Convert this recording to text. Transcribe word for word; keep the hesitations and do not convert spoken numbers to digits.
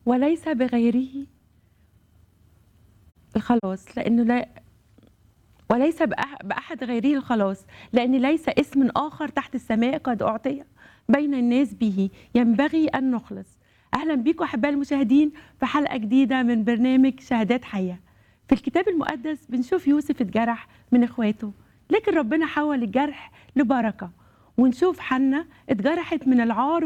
وليس بغيره الخلاص، لأنه لا وليس بأح بأحد غيره الخلاص، لأن ليس اسم آخر تحت السماء قد أُعطي بين الناس به ينبغي أن نخلص. أهلا بيكم أحبائي المشاهدين في حلقة جديدة من برنامج شهادات حية. في الكتاب المقدس بنشوف يوسف اتجرح من إخواته، لكن ربنا حول الجرح لبركة، ونشوف حنة اتجرحت من العار